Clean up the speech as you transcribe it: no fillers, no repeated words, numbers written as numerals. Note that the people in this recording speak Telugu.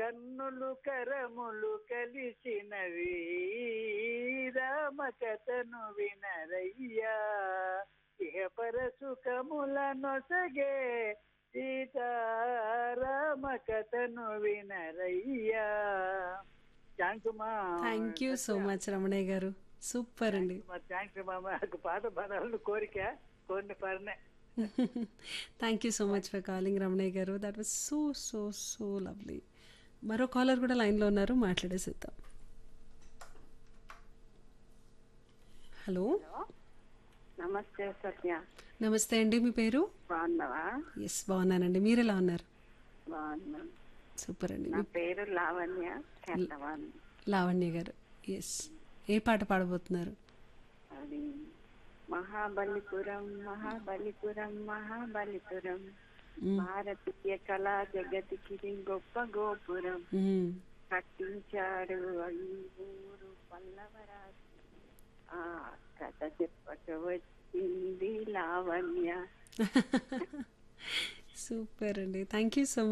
కన్నులు కరములు కలిసినవి రామ కథను వినరయ్యా ఇహపర సుఖముల నొసగే సీతారామ కథను వినరయ్యా. థ్యాంక్ యూ మా. Thank you so much Ramanaiah గారు, సూపర్ అండి. థ్యాంక్ యూ మా. నాకు పాట పాడాలని కోరిక, కోరిన పాడనే. Thank you so much for calling Ramanaiah గారు, that was so so so lovely. మరో కాలర్ కూడా లైన్లో ఉన్నారు, మాట్లాడేసిద్దాం. హలో, నమస్తే సత్య, నమస్తే అండి, మీ పేరు? బాగున్నావా? ఎస్ బాగున్నానండి, మీరు ఎలా ఉన్నారు? బాగున్నాను. సూపర్ అండి. నా పేరు లావణ్య కేతవాన్. లావణ్య గారు, ఎస్, ఏ పాట పాడబోతున్నారు? అది మహాబలిపురం మహాబలిపురం మహాబలిపురం భారతీయ కళా జగతికి గొప్ప గోపురం కట్టించాడు ఈ ఊరు పల్లవరాజు. ఆ కథ చెప్పక వచ్చింది లావణ్య. సూపర్ అండి, థ్యాంక్ యూ సో